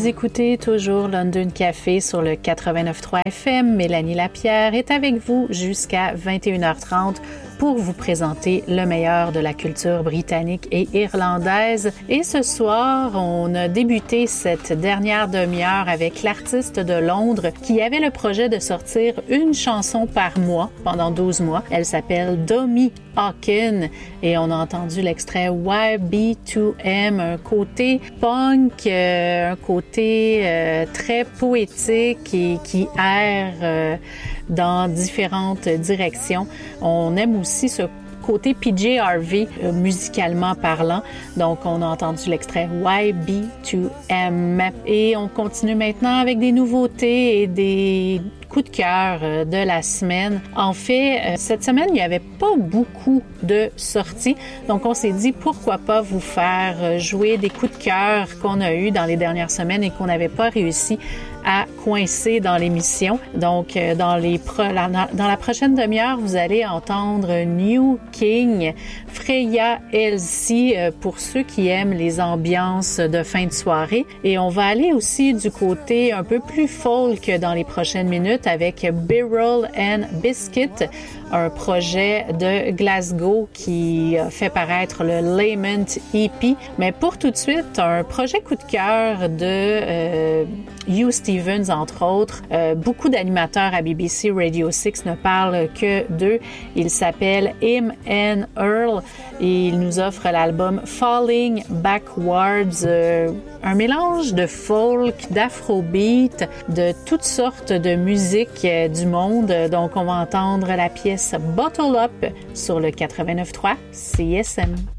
Vous écoutez toujours London Café sur le 89.3 FM. Mélanie Lapierre est avec vous jusqu'à 21h30 pour vous présenter le meilleur de la culture britannique et irlandaise. Et ce soir, on a débuté cette dernière demi-heure avec l'artiste de Londres qui avait le projet de sortir une chanson par mois pendant 12 mois. Elle s'appelle Domi Hawkin et on a entendu l'extrait YB2M, un côté punk, un côté très poétique et qui erre dans différentes directions. On aime aussi ce côté PJ Harvey, musicalement parlant. Donc, on a entendu l'extrait YB2M. Et on continue maintenant avec des nouveautés et des coups de cœur de la semaine. En fait, cette semaine, il n'y avait pas beaucoup de sorties. Donc, on s'est dit, pourquoi pas vous faire jouer des coups de cœur qu'on a eus dans les dernières semaines et qu'on n'avait pas réussi à coincer dans l'émission. Donc, dans la prochaine demi-heure, vous allez entendre New King, Freya Elsie, pour ceux qui aiment les ambiances de fin de soirée. Et on va aller aussi du côté un peu plus folk dans les prochaines minutes avec Birrell and Biscuit, un projet de Glasgow qui fait paraître le Lament EP. Mais pour tout de suite, un projet coup de cœur de Hugh Stevens, entre autres. Beaucoup d'animateurs à BBC Radio 6 ne parlent que d'eux. Il s'appelle Him and Earl et il nous offre l'album Falling Backwards, un mélange de folk, d'afrobeat, de toutes sortes de musique du monde. Donc, on va entendre la pièce Bottle Up sur le 89.3 CSM.